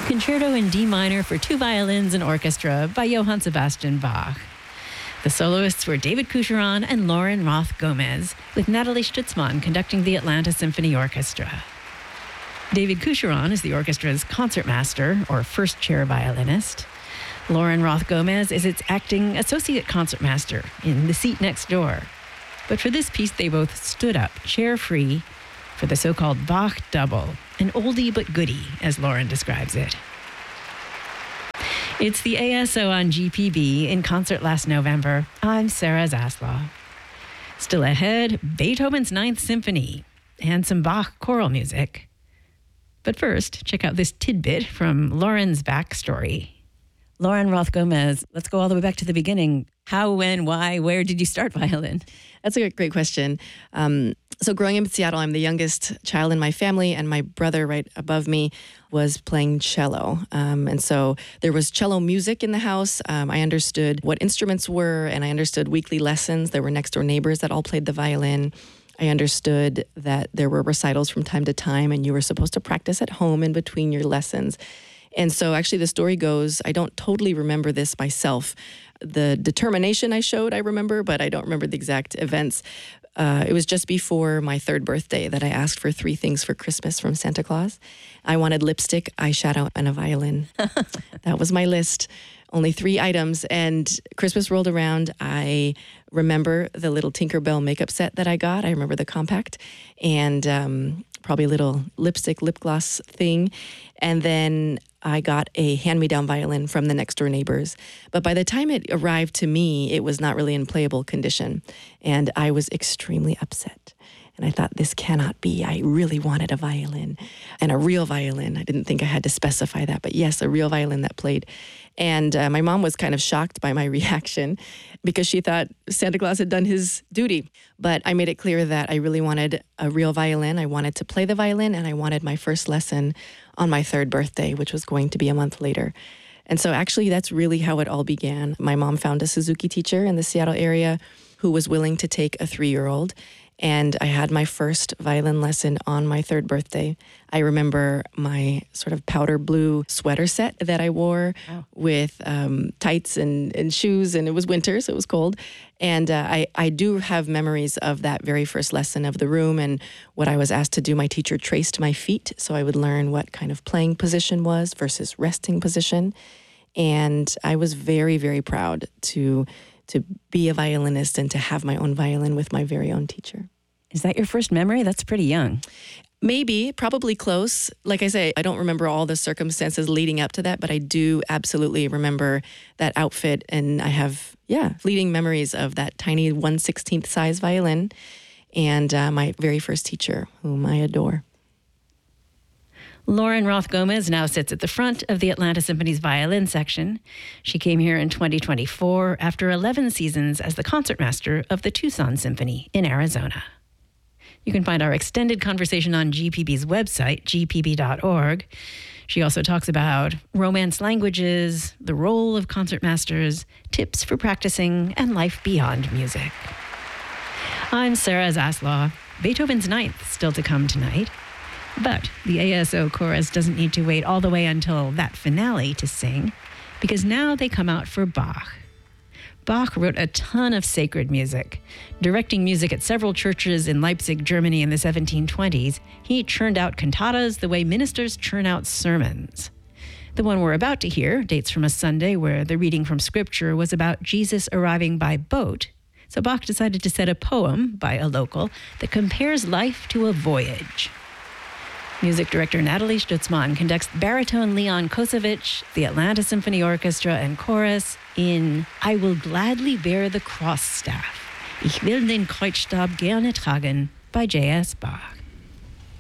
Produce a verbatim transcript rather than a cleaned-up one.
Concerto in D minor for two violins and orchestra by Johann Sebastian Bach. The soloists were David Coucheron and Lauren Roth Gomez, with Natalie Stutzmann conducting the Atlanta Symphony Orchestra. David Coucheron is the orchestra's concertmaster, or first chair violinist. Lauren Roth Gomez is its acting associate concertmaster in the seat next door. But for this piece, they both stood up, chair-free, for the so-called Bach double, an oldie but goodie, as Lauren describes it. It's the A S O on G P B in concert last November. I'm Sarah Zaslaw. Still ahead, Beethoven's Ninth Symphony and some Bach choral music. But first, check out this tidbit from Lauren's backstory. Lauren Roth Gomez, let's go all the way back to the beginning. How, when, why, where did you start violin? That's a great question. Um, so growing up in Seattle, I'm the youngest child in my family, and my brother right above me was playing cello. Um, and so there was cello music in the house. Um, I understood what instruments were, and I understood weekly lessons. There were next door neighbors that all played the violin. I understood that there were recitals from time to time, and you were supposed to practice at home in between your lessons. And so actually the story goes, I don't totally remember this myself. The determination I showed, I remember, but I don't remember the exact events. Uh, it was just before my third birthday that I asked for three things for Christmas from Santa Claus. I wanted lipstick, eyeshadow, and a violin. That was my list. Only three items. And Christmas rolled around. I remember the little Tinkerbell makeup set that I got. I remember the compact and um, probably a little lipstick, lip gloss thing. And then I got a hand-me-down violin from the next door neighbors. But by the time it arrived to me, it was not really in playable condition. And I was extremely upset. And I thought, this cannot be. I really wanted a violin, and a real violin. I didn't think I had to specify that, but yes, a real violin that played. And uh, my mom was kind of shocked by my reaction because she thought Santa Claus had done his duty. But I made it clear that I really wanted a real violin. I wanted to play the violin, and I wanted my first lesson on my third birthday, which was going to be a month later. And so actually, that's really how it all began. My mom found a Suzuki teacher in the Seattle area who was willing to take a three-year-old. And I had my first violin lesson on my third birthday. I remember my sort of powder blue sweater set that I wore wow. with um, tights and, and shoes, and it was winter, so it was cold. And uh, I, I do have memories of that very first lesson, of the room and what I was asked to do. My teacher traced my feet, so I would learn what kind of playing position was versus resting position. And I was very, very proud to to be a violinist and to have my own violin with my very own teacher. Is that your first memory? That's pretty young. Maybe, probably close. Like I say, I don't remember all the circumstances leading up to that, but I do absolutely remember that outfit. And I have, yeah, fleeting memories of that tiny one sixteenth size violin and uh, my very first teacher, whom I adore. Lauren Roth Gomez now sits at the front of the Atlanta Symphony's violin section. She came here in twenty twenty-four after eleven seasons as the concertmaster of the Tucson Symphony in Arizona. You can find our extended conversation on G P B's website, g p b dot org. She also talks about Romance languages, the role of concertmasters, tips for practicing, and life beyond music. I'm Sarah Zaslaw. Beethoven's Ninth still to come tonight. But the A S O chorus doesn't need to wait all the way until that finale to sing, because now they come out for Bach. Bach wrote a ton of sacred music. Directing music at several churches in Leipzig, Germany in the seventeen twenties, he churned out cantatas the way ministers churn out sermons. The one we're about to hear dates from a Sunday where the reading from Scripture was about Jesus arriving by boat. So Bach decided to set a poem by a local that compares life to a voyage. Music director Natalie Stutzmann conducts baritone Leon Kosevich, the Atlanta Symphony Orchestra and Chorus in I Will Gladly Bear the Cross Staff. Ich will den Kreuzstab gerne tragen by J S. Bach.